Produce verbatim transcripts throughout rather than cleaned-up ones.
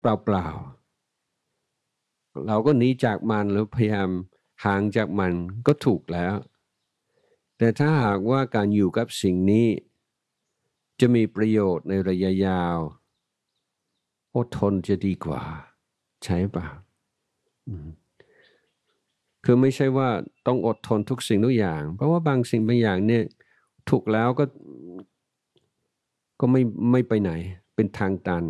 เปล่าๆเราก็หนีจากมันหรือพยายามห่างจากมันก็ถูกแล้วแต่ถ้าหากว่าการอยู่กับสิ่งนี้จะมีประโยชน์ในระยะยาวอดทนจะดีกว่าใช่ป่ะคือไม่ใช่ว่าต้องอดทนทุกสิ่งทุกอย่างเพราะว่าบางสิ่งบางอย่างเนี่ยถูกแล้วก็ก็ไม่ไม่ไปไหนเป็นทางตัน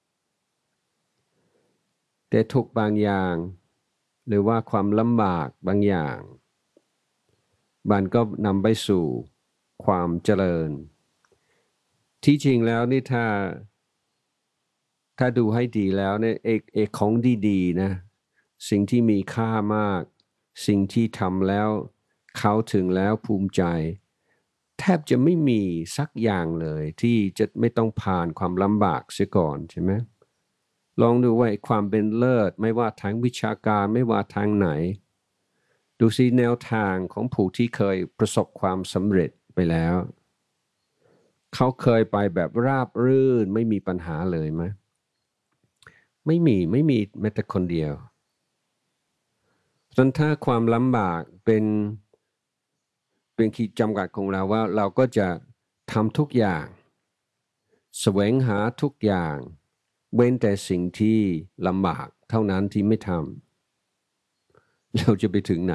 แต่ทุกบางอย่างหรือว่าความลำบากบางอย่างมันก็นำไปสู่ความเจริญที่จริงแล้วนี่ถ้าถ้าดูให้ดีแล้วเนี่ยเอกเอกของดีๆนะสิ่งที่มีค่ามากสิ่งที่ทำแล้วเขาถึงแล้วภูมิใจแทบจะไม่มีสักอย่างเลยที่จะไม่ต้องผ่านความลำบากเสียก่อนใช่ไหมลองดูว่าความเป็นเลิศไม่ว่าทางวิชาการไม่ว่าทางไหนดูสิแนวทางของผู้ที่เคยประสบความสำเร็จไปแล้วเขาเคยไปแบบราบรื่นไม่มีปัญหาเลยไหมไม่มีไม่มีแม้แต่คนเดียวฉะนั้นถ้าความลำบากเป็นเป็นขีดจำกัดของเราว่าเราก็จะทำทุกอย่างแสวงหาทุกอย่างเว้นแต่สิ่งที่ลำบากเท่านั้นที่ไม่ทำเราจะไปถึงไหน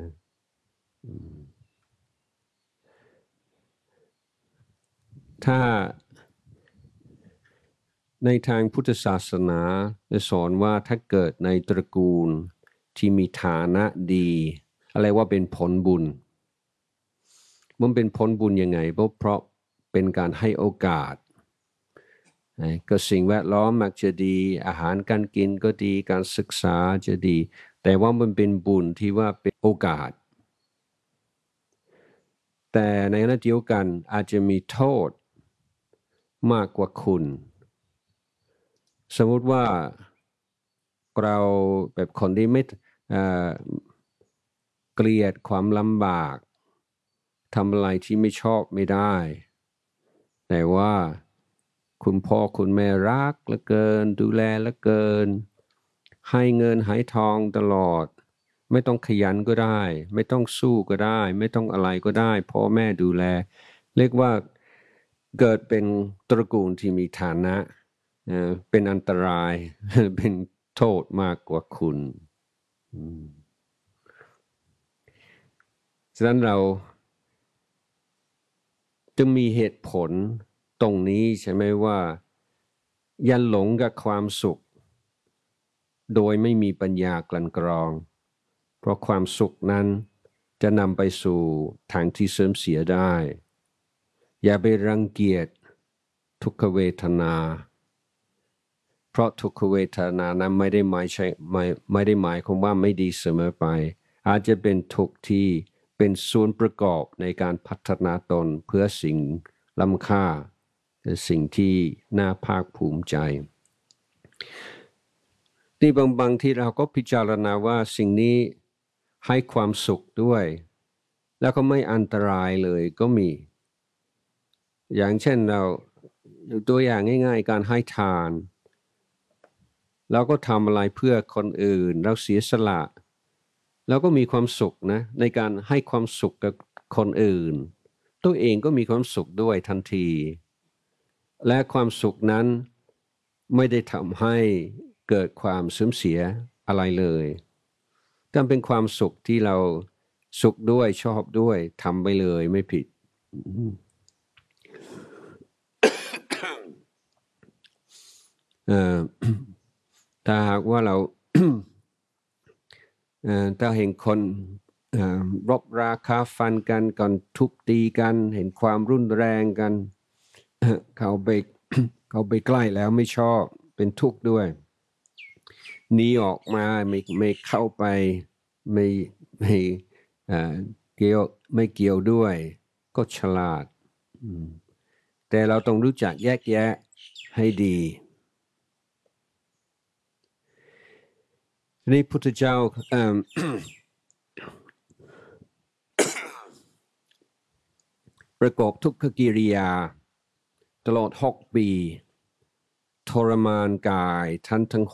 ถ้าในทางพุทธศาสนาจะสอนว่าถ้าเกิดในตระกูลที่มีฐานะดีอะไรว่าเป็นผลบุญมันเป็นผลบุญยังไงเพราะเป็นการให้โอกาสก็สิ่งแวดล้อมมักจะดีอาหารการกินก็ดีการศึกษาจะดีแต่ว่ามันเป็นบุญที่ว่าเป็นโอกาสแต่ในขณะเดียวกันอาจจะมีโทษมากกว่าคุณสมมุติว่าเราแบบคนที่ไม่เกลียดความลำบากทำอะไรที่ไม่ชอบไม่ได้แต่ว่าคุณพ่อคุณแม่รักเหลือเกินดูแลเหลือเกินให้เงินให้ทองตลอดไม่ต้องขยันก็ได้ไม่ต้องสู้ก็ได้ไม่ต้องอะไรก็ได้พ่อแม่ดูแลเรียกว่าเกิดเป็นตระกูลที่มีฐานะเป็นอันตรายเป็นโทษมากกว่าคุณฉะนั้นเราจึงมีเหตุผลตรงนี้ใช่ไหมว่าอย่าหลงกับความสุขโดยไม่มีปัญญากลั่นกรองเพราะความสุขนั้นจะนำไปสู่ทางที่เสื่อมเสียได้อย่าไปรังเกียจทุกขเวทนาเพราะทุกขเวทนานั้นไม่ได้หมายใช่ไม่ไม่ได้หมายความว่าไม่ดีเสมอไปอาจจะเป็นทุกข์ที่เป็นส่วนประกอบในการพัฒนาตนเพื่อสิ่งล้ำค่าเป็นสิ่งที่น่าภาคภูมิใจที่บางบางที่เราก็พิจารณาว่าสิ่งนี้ให้ความสุขด้วยแล้วก็ไม่อันตรายเลยก็มีอย่างเช่นเราตัวอย่างง่ายๆการให้ทานเราก็ทำอะไรเพื่อคนอื่นเราเสียสละเราก็มีความสุขนะในการให้ความสุขกับคนอื่นตัวเองก็มีความสุขด้วยทันทีและความสุขนั้นไม่ได้ทำให้เกิดความเสื่อมเสียอะไรเลยแต่เป็นความสุขที่เราสุขด้วยชอบด้วยทำไปเลยไม่ผิดถ้าหากว่าเรา ถ้าเห็นคนรบราคาฟันกันก่อนทุบตีกันเห็นความรุนแรงกันเขาไปเขาไปใกล้แล้วไม่ชอบเป็นทุกข์ด้วยหนีออกมาไม่ไม่เข้าไปไม่ไม่เกี่ยวไม่เกี่ยวด้วยก็ฉลาดแต่เราต้องรู้จักแยกแยะให้ดีนี่พุทธเจ้าประกอบทุกขกิริยาตลอดหกปีทรมานกายท่านทั้ง